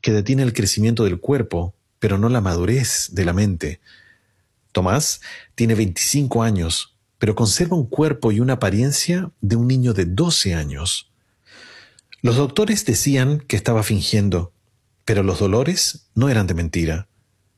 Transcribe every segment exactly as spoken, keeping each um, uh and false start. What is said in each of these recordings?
que detiene el crecimiento del cuerpo, pero no la madurez de la mente. Tomás tiene veinticinco años, pero conserva un cuerpo y una apariencia de un niño de doce años. Los doctores decían que estaba fingiendo, pero los dolores no eran de mentira.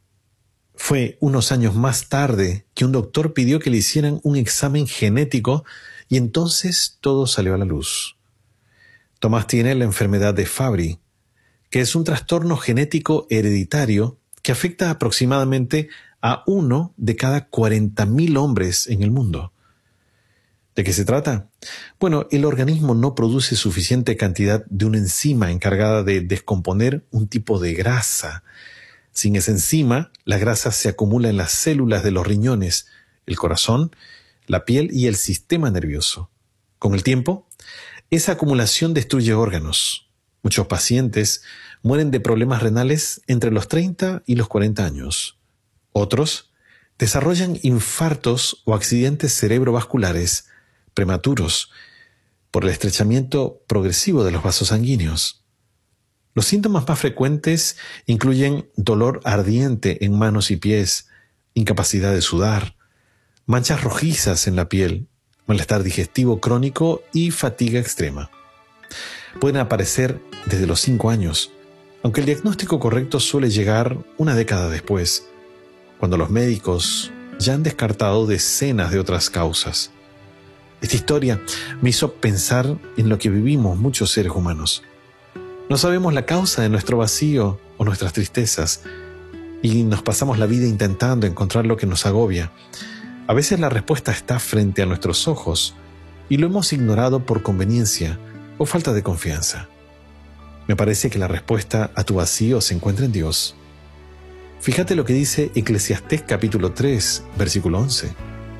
Fue unos años más tarde que un doctor pidió que le hicieran un examen genético y entonces todo salió a la luz. Tomás tiene la enfermedad de Fabry, que es un trastorno genético hereditario que afecta aproximadamente a uno de cada cuarenta mil hombres en el mundo. ¿De qué se trata? Bueno, el organismo no produce suficiente cantidad de una enzima encargada de descomponer un tipo de grasa. Sin esa enzima, la grasa se acumula en las células de los riñones, el corazón, la piel y el sistema nervioso. Con el tiempo, esa acumulación destruye órganos. Muchos pacientes mueren de problemas renales entre los treinta y los cuarenta años. Otros desarrollan infartos o accidentes cerebrovasculares prematuros por el estrechamiento progresivo de los vasos sanguíneos. Los síntomas más frecuentes incluyen dolor ardiente en manos y pies, incapacidad de sudar, manchas rojizas en la piel, malestar digestivo crónico y fatiga extrema. Pueden aparecer desde los cinco años, aunque el diagnóstico correcto suele llegar una década después, cuando los médicos ya han descartado decenas de otras causas. Esta historia me hizo pensar en lo que vivimos muchos seres humanos. No sabemos la causa de nuestro vacío o nuestras tristezas y nos pasamos la vida intentando encontrar lo que nos agobia. A veces la respuesta está frente a nuestros ojos y lo hemos ignorado por conveniencia o falta de confianza. Me parece que la respuesta a tu vacío se encuentra en Dios. Fíjate lo que dice Eclesiastés capítulo tres, versículo once.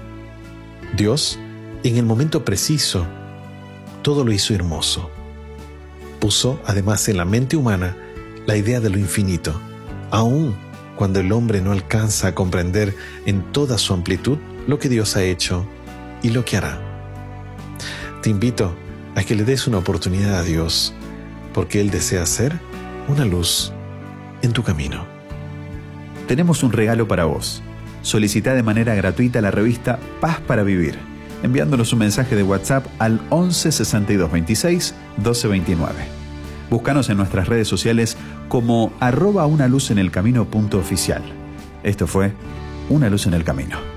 Dios, en el momento preciso, todo lo hizo hermoso. Puso además en la mente humana la idea de lo infinito, aun cuando el hombre no alcanza a comprender en toda su amplitud lo que Dios ha hecho y lo que hará. Te invito a que le des una oportunidad a Dios, porque Él desea ser una luz en tu camino. Tenemos un regalo para vos. Solicita de manera gratuita la revista Paz para Vivir, enviándonos un mensaje de WhatsApp al once sesenta y dos veintiséis doce veintinueve. Búscanos en nuestras redes sociales como arroba una luz en el camino punto oficial. Esto fue Una Luz en el Camino.